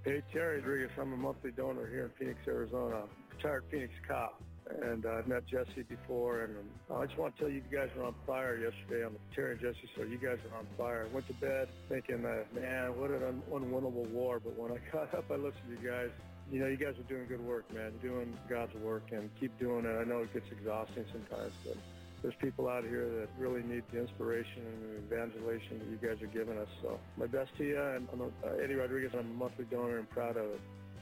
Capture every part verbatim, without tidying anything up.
Hey, Terry Rodriguez. I'm a monthly donor here in Phoenix, Arizona. Retired Phoenix cop. And uh, I've met Jesse before, and um, I just want to tell you, you guys were on fire yesterday on the Terry and Jesse show. You guys are on fire. I went to bed thinking, uh, man, what an un- unwinnable war. But when I got up, I listened to you guys. You know, you guys are doing good work, man. You're doing God's work, and keep doing it. I know it gets exhausting sometimes, but there's people out here that really need the inspiration and evangelization that you guys are giving us. So my best to you, and I'm uh, Eddie Rodriguez. I'm a monthly donor and proud of it.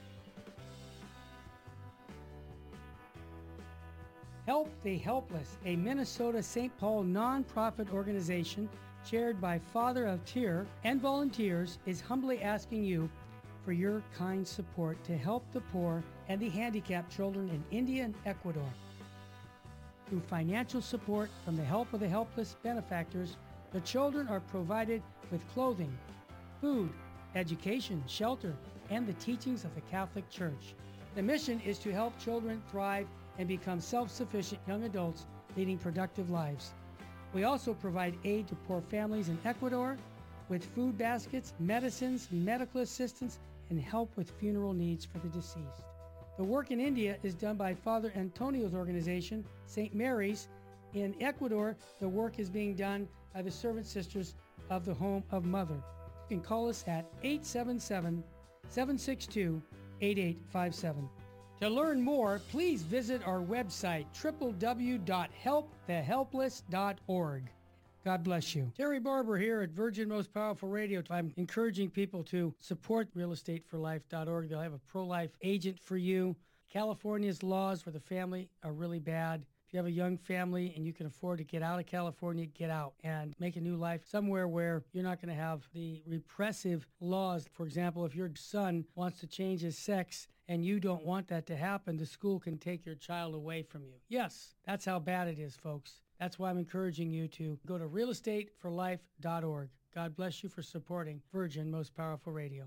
Help the Helpless, a Minnesota Saint Paul nonprofit organization chaired by Father of Tyr and volunteers, is humbly asking you for your kind support to help the poor and the handicapped children in India and Ecuador. Through financial support from the Help of the Helpless benefactors, the children are provided with clothing, food, education, shelter, and the teachings of the Catholic Church. The mission is to help children thrive and become self-sufficient young adults leading productive lives. We also provide aid to poor families in Ecuador with food baskets, medicines, medical assistance, and help with funeral needs for the deceased. The work in India is done by Father Antonio's organization, Saint Mary's. In Ecuador, the work is being done by the Servant Sisters of the Home of Mother. You can call us at eight seven seven, seven six two, eight eight five seven. To learn more, please visit our website, w w w dot help the helpless dot org. God bless you. Terry Barber here at Virgin Most Powerful Radio. I'm encouraging people to support real estate for life dot org. They'll have a pro-life agent for you. California's laws for the family are really bad. If you have a young family and you can afford to get out of California, get out and make a new life somewhere where you're not going to have the repressive laws. For example, if your son wants to change his sex and you don't want that to happen, the school can take your child away from you. Yes, that's how bad it is, folks. That's why I'm encouraging you to go to real estate for life dot org. God bless you for supporting Virgin Most Powerful Radio.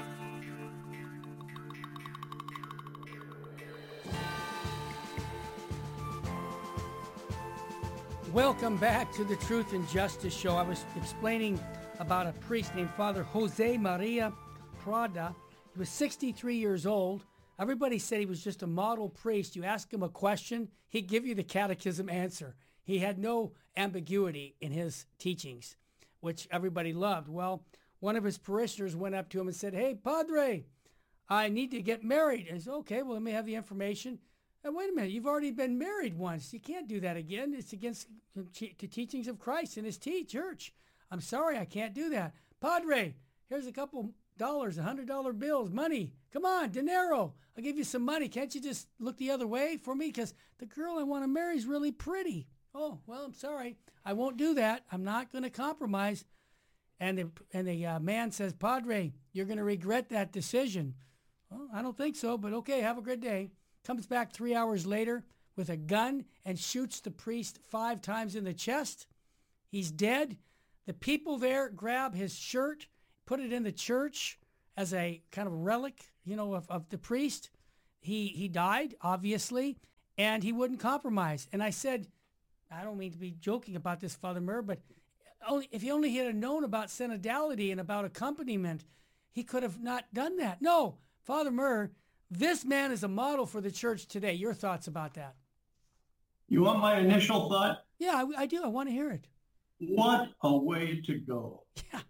Welcome back to the Truth and Justice Show. I was explaining about a priest named Father Jose Maria Prada. He was sixty-three years old. Everybody said he was just a model priest. You ask him a question, he'd give you the catechism answer. He had no ambiguity in his teachings, which everybody loved. Well, one of his parishioners went up to him and said, "Hey, Padre, I need to get married." And he said, "Okay, well, let me have the information." And wait a minute, you've already been married once. You can't do that again. It's against the teachings of Christ and his tea church. I'm sorry, I can't do that. Padre, here's a couple dollars, a hundred dollar bills, money. Come on, dinero. I'll give you some money. Can't you just look the other way for me? Because the girl I want to marry is really pretty. Oh, well, I'm sorry. I won't do that. I'm not going to compromise. And the, and the uh, man says, "Padre, you're going to regret that decision." Well, I don't think so, but okay, have a good day. Comes back three hours later with a gun and shoots the priest five times in the chest. He's dead. The people there grab his shirt, put it in the church as a kind of relic, you know, of, of the priest. He he died, obviously, and he wouldn't compromise. And I said, I don't mean to be joking about this, Father Murr, but only, if he only had known about synodality and about accompaniment, he could have not done that. No, Father Murr, this man is a model for the church today. Your thoughts about that? You want my initial thought? Yeah, I, I do. I want to hear it. What a way to go. Yeah.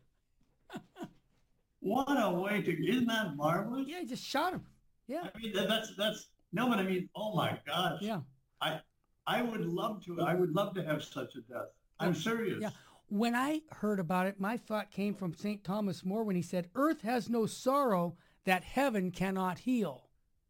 What a way to, isn't that marvelous? Yeah, he just shot him. Yeah. I mean, that's, that's, no, but I mean, oh my gosh. Yeah. I, I would love to, I would love to have such a death. I'm serious. Yeah. When I heard about it, my thought came from Saint Thomas More when he said, "Earth has no sorrow that heaven cannot heal."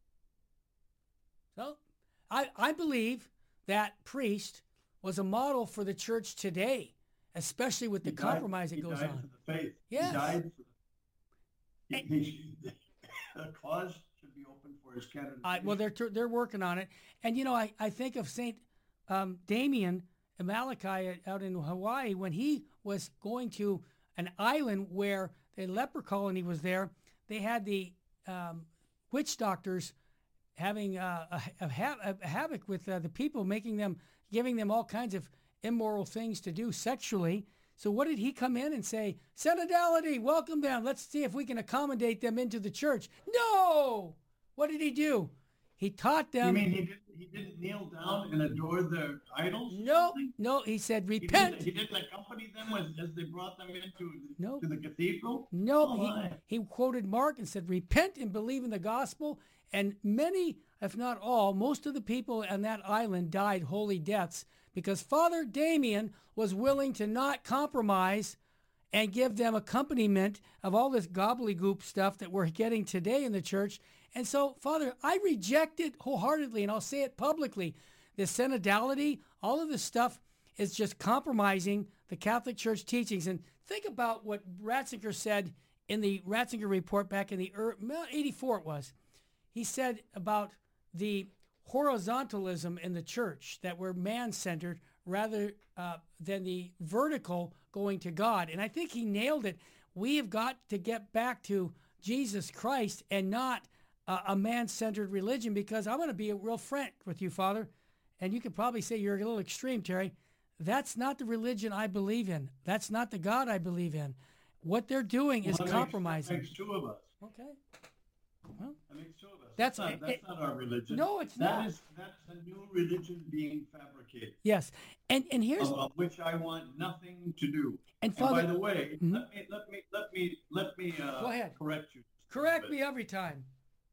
So I, I believe that priest was a model for the church today, especially with the He compromise died, that goes he died on. For the faith. Yes. He died for the, he, he, the cause should be open for his candidacy. I, well, they're they're working on it, and you know, I, I think of Saint um, Damien Malachi out in Hawaii when he was going to an island where the leper colony was there. They had the um, witch doctors having uh, a, a, ha- a havoc with uh, the people, making them, giving them all kinds of immoral things to do sexually. So what did he come in and say? Synodality, welcome them. Let's see if we can accommodate them into the church. No! What did he do? He taught them. You mean he didn't, he didn't kneel down and adore their idols? No, no, he said repent. He didn't, he didn't accompany them as, as they brought them into No. to the cathedral? No, Oh, he, he quoted Mark and said, repent and believe in the gospel. And many, if not all, most of the people on that island died holy deaths because Father Damien was willing to not compromise and give them accompaniment of all this gobbledygook stuff that we're getting today in the church. And so, Father, I reject it wholeheartedly, and I'll say it publicly. The synodality, all of this stuff is just compromising the Catholic Church teachings. And think about what Ratzinger said in the Ratzinger report back in the eighty-four it was. He said about the horizontalism in the church, that we're man-centered rather uh, than the vertical going to God. And I think he nailed it. We have got to get back to Jesus Christ and not uh, a man-centered religion, because I'm going to be a real frank with you, Father, and you could probably say you're a little extreme, Terry. That's not the religion I believe in. That's not the God I believe in. What they're doing is well, that compromising. Makes, that makes two of us. Okay. Well, that makes two of us. That's, That's, not, that's it, not our religion. No, it's that not. Is, that's a new religion being fabricated. Yes, and and here's of, of which I want nothing to do. And, and Father, by the way, mm-hmm. let me let me let me let me uh, Go ahead. correct you. Correct me every time.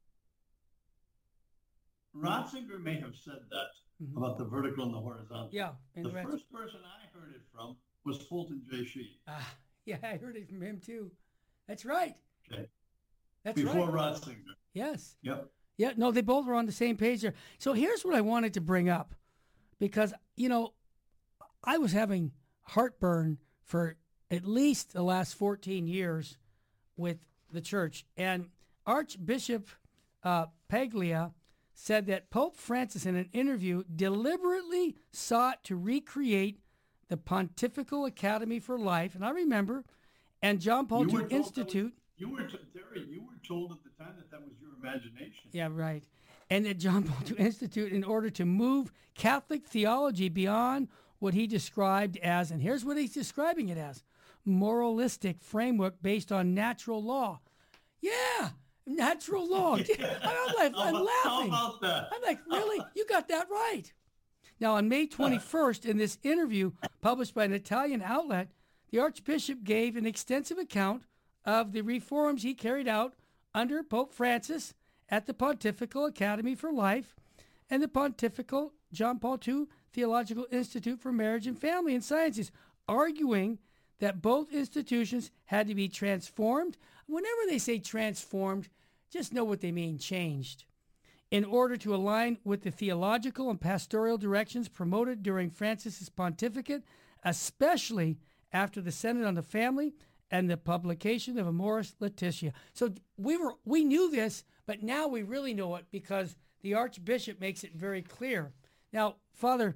Ratzinger may have said that mm-hmm. about the vertical and the horizontal. Yeah. The Ratz- first person I heard it from was Fulton J. Sheen. Ah, yeah, I heard it from him too. That's right. Okay. That's Before right. Ratzinger. Yes. Yep. Yeah, no, they both were on the same page there. So here's what I wanted to bring up, because, you know, I was having heartburn for at least the last fourteen years with the church. And Archbishop uh, Paglia said that Pope Francis, in an interview, deliberately sought to recreate the Pontifical Academy for Life. And I remember, and John Paul the Second Institute. Was, you were, t- Terry, you were told at the time that that was your imagination. Yeah, right. And that John Paul the Second Institute, in order to move Catholic theology beyond what he described as, and here's what he's describing it as, moralistic framework based on natural law. Yeah, natural law. I'm like, I'm laughing. How about that? I'm like, really? You got that right. Now, on May twenty-first, in this interview published by an Italian outlet, the Archbishop gave an extensive account of the reforms he carried out under Pope Francis at the Pontifical Academy for Life and the Pontifical John Paul the Second Theological Institute for Marriage and Family and Sciences, arguing that both institutions had to be transformed. Whenever they say transformed, just know what they mean, changed, in order to align with the theological and pastoral directions promoted during Francis's pontificate, especially after the Synod on the Family and the publication of Amoris Laetitia. So we were we knew this, but now we really know it because the Archbishop makes it very clear. Now, Father,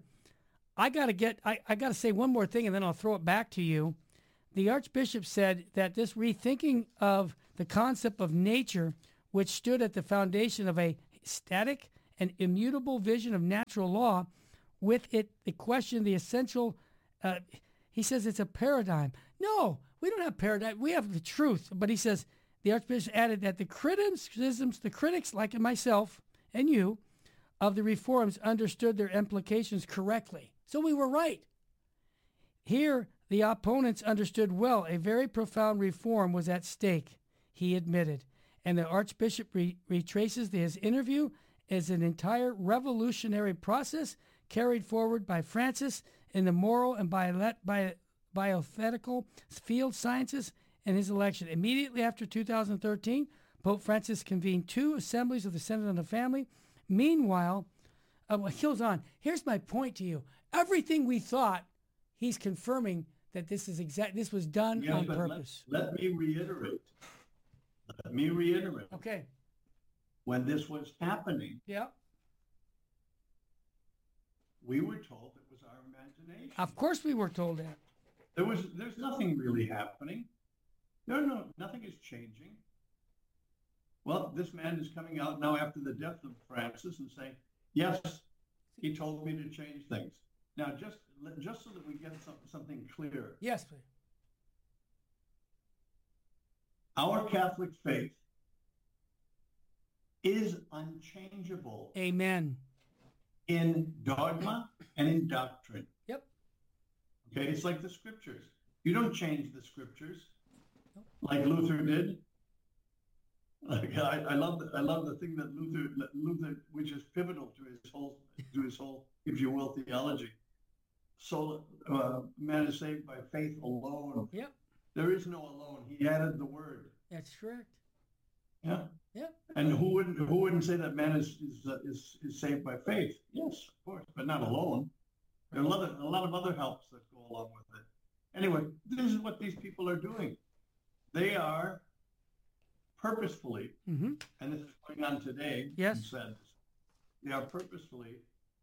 I gotta get I, I gotta say one more thing and then I'll throw it back to you. The Archbishop said that this rethinking of the concept of nature, which stood at the foundation of a static and immutable vision of natural law, with it the question the essential uh, he says it's a paradigm. No, we don't have paradigm. We have the truth. But he says, the Archbishop added that the criticisms, the critics like myself and you, of the reforms understood their implications correctly. So we were right. Here, the opponents understood well a very profound reform was at stake, he admitted. And the Archbishop re- retraces his interview as an entire revolutionary process carried forward by Francis in the moral and bio- bio- bioethical field sciences and his election. Immediately after two thousand thirteen, Pope Francis convened two assemblies of the Synod on the Family. Meanwhile, uh, well, he goes on. Here's my point to you. Everything we thought, he's confirming that this is exact. This was done yeah, on but purpose. Let, let me reiterate. Let me reiterate. Okay. When this was happening, yeah, we were told it was our imagination. Of course, we were told that. There was, there's nothing really happening. No, no, nothing is changing. Well, this man is coming out now after the death of Francis and saying, yes, he told me to change things. Now, just just so that we get some, something clear. Yes, please. Our Catholic faith is unchangeable Amen. in dogma and in doctrine. Yep. Okay, it's like the scriptures. You don't change the scriptures like Luther did. Like, I, I love the, I love the thing that Luther Luther, which is pivotal to his whole to his whole, if you will, theology. So uh, man is saved by faith alone. Yep. There is no alone. He added the word. That's correct. Yeah. Yep. And who wouldn't who wouldn't say that man is is uh, is, is saved by faith? Yes, of course, but not alone. There are a lot of a lot of other helps that go along with it. Anyway, this is what these people are doing. They are purposefully, Mm-hmm. and this is going on today. Yes. You said this, they are purposefully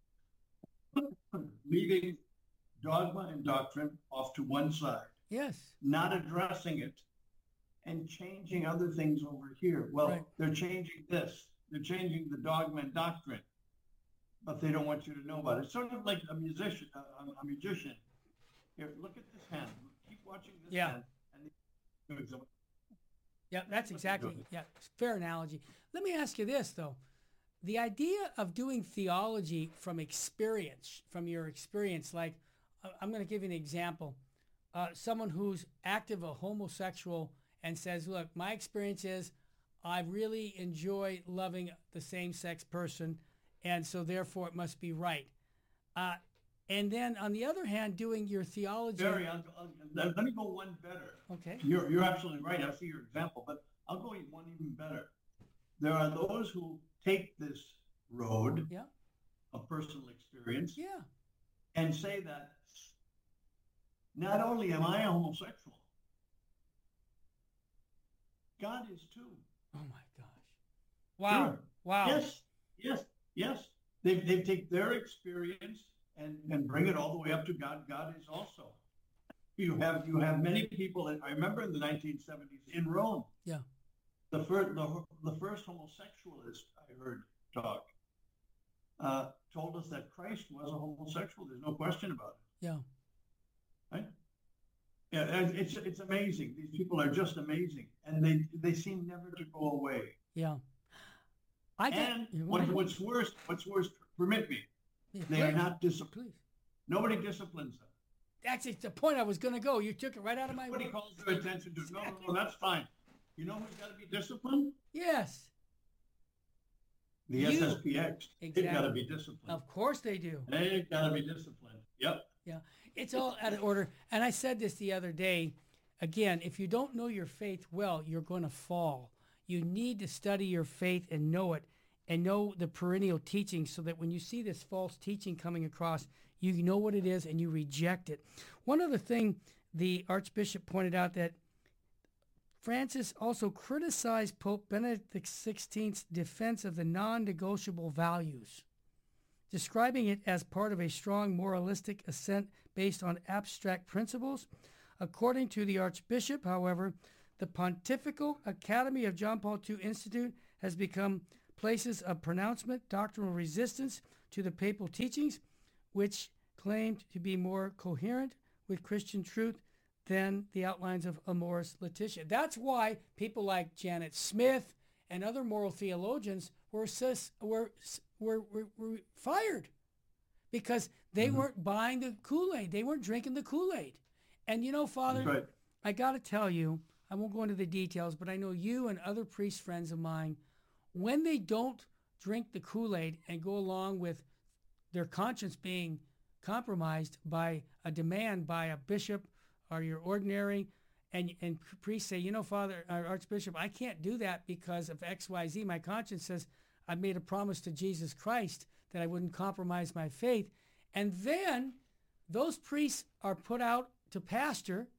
leaving dogma and doctrine off to one side, Yes. not addressing it, and changing other things over here. Well, Right. they're changing this. They're changing the dogma and doctrine, but they don't want you to know about it. It's sort of like a musician. A, a musician. Here, look at this hand. Keep watching this Yeah. hand. And the, Yeah, that's exactly, yeah, fair analogy. Let me ask you this, though. The idea of doing theology from experience, from your experience, like, uh, I'm going to give you an example. Uh, someone who's active, a homosexual, and says, look, my experience is I really enjoy loving the same-sex person, and so therefore it must be right. Uh, and then, on the other hand, doing your theology... Barry, I'll, I'll, let me go one better. Okay. You're, you're absolutely right. I see your example, but I'll go one even better. There are those who take this road Yeah. of personal experience Yeah. and say that not only am I a homosexual, God is too. Oh, my gosh. Wow. Sure. Wow. Yes, yes, yes. They they take their experience and, and bring it all the way up to God. God is also. You have you have many people that I remember in the nineteen seventies in Rome. Yeah. The first the, the first homosexualist I heard talk uh, told us that Christ was a homosexual. There's no question about it. Yeah. Right? Yeah, and it's it's amazing. These people are just amazing, and they they seem never to go away. Yeah. I got, And you what, want- what's worse, what's worse, permit me, Yeah, they are please, not disciplined. Please. Nobody disciplines them. That's it, the point I was going to go. You took it right out of my Nobody mouth. calls their attention to, no, no, no, that's fine. You know who's got to be disciplined? Yes, The You. S S P X. They've got to Exactly. be disciplined. of course they do. They've got to be disciplined. Yep. Yeah, it's all out of order. And I said this the other day. Again, if you don't know your faith well, you're going to fall. You need to study your faith and know it, and know the perennial teaching, so that when you see this false teaching coming across, you know what it is and you reject it. One other thing, the Archbishop pointed out that Francis also criticized Pope Benedict the sixteenth's defense of the non-negotiable values, describing it as part of a strong moralistic assent based on abstract principles. According to the Archbishop, however, the Pontifical Academy of John Paul the Second Institute has become places of pronouncement, doctrinal resistance to the papal teachings, which claimed to be more coherent with Christian truth than the outlines of Amoris Laetitia. That's why people like Janet Smith and other moral theologians were sus, were, were, were, were fired, because they Mhm. weren't buying the Kool-Aid. They weren't drinking the Kool-Aid. And you know, Father, That's right. I got to tell you, I won't go into the details, but I know you and other priest friends of mine, when they don't drink the Kool-Aid and go along with their conscience being compromised by a demand by a bishop or your ordinary, and and priests say, you know, Father, or Archbishop, I can't do that because of X, Y, Z. My conscience says I made a promise to Jesus Christ that I wouldn't compromise my faith. And then those priests are put out to pasture,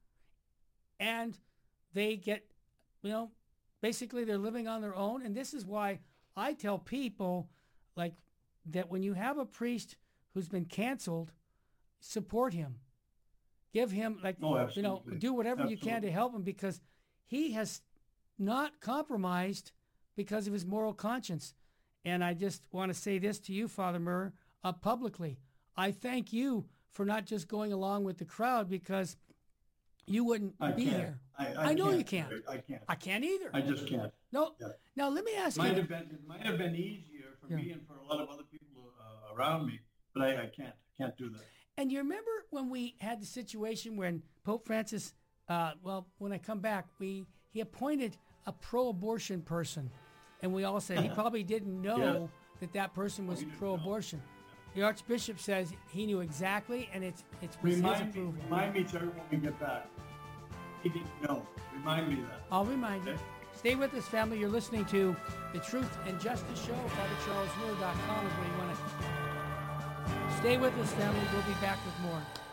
and they get, you know, basically they're living on their own. And this is why I tell people, like, that when you have a priest who's been canceled, support him. Give him, like, Oh, you know, absolutely. do whatever you can to Absolutely. help him, because he has not compromised because of his moral conscience. And I just want to say this to you, Father Murr, uh, publicly. I thank you for not just going along with the crowd, because you wouldn't I be can't. here. I, I, I know can't, you can't. Terry. I can't. I can't either. I just can't. No. Yeah. Now let me ask Might you. have been, it might have been easier for Yeah. me and for a lot of other people uh, around me, but I, I can't. Can't do that. And you remember when we had the situation when Pope Francis, uh, well, when I come back, we he appointed a pro-abortion person, and we all said he probably didn't know Yes. that that person was he didn't pro-abortion. The Archbishop says he knew exactly, and it's it's with his Remind me, approval. remind me, Terry, when we get back. He didn't know. Remind me that. I'll remind you. Okay. Stay with us, family. You're listening to the Truth and Justice Show. Father Charles Miller dot com is where you want to. Stay with us, family. We'll be back with more.